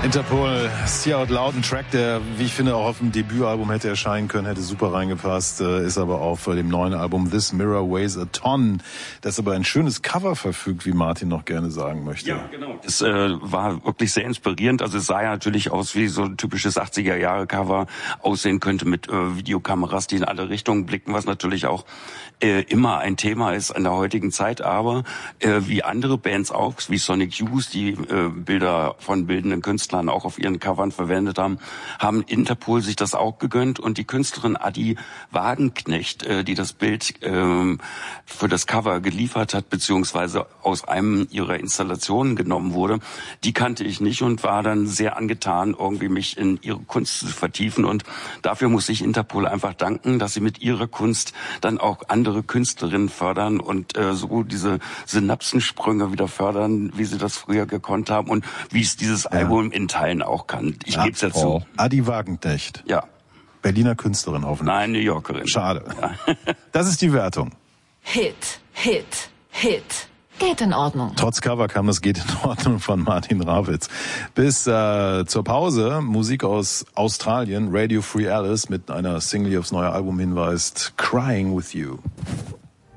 Interpol, See Out Loud, ein Track, der, wie ich finde, auch auf dem Debütalbum hätte erscheinen können, hätte super reingepasst, ist aber auf dem neuen Album This Mirror Weighs a Ton, das aber ein schönes Cover verfügt, wie Martin noch gerne sagen möchte. Ja, genau. Es war wirklich sehr inspirierend, also es sah ja natürlich aus wie so ein typisches 80er-Jahre-Cover aussehen könnte mit Videokameras, die in alle Richtungen blicken, was natürlich auch immer ein Thema ist in der heutigen Zeit, aber wie andere Bands auch, wie Sonic Youth, die Bilder von bildenden Künstlern auch auf ihren Covern verwendet haben, haben Interpol sich das auch gegönnt und die Künstlerin Adi Wagenknecht, die das Bild für das Cover geliefert hat, beziehungsweise aus einem ihrer Installationen genommen wurde, die kannte ich nicht und war dann sehr angetan, irgendwie mich in ihre Kunst zu vertiefen und dafür muss ich Interpol einfach danken, dass sie mit ihrer Kunst dann auch andere Künstlerinnen fördern und so diese Synapsensprünge wieder fördern, wie sie das früher gekonnt haben und wie es dieses Album in Teilen auch kann. Ich gebe es ja zu. Adi Wagenknecht. Ja. Berliner Künstlerin hoffentlich. Nein, New Yorkerin. Schade. Ja. Das ist die Wertung. Hit, Hit, Hit. Geht in Ordnung. Trotz Cover kam das Geht in Ordnung von Martin Rawitz. Bis zur Pause Musik aus Australien. Radio Free Alice mit einer Single, die aufs neue Album hinweist. Crying with You.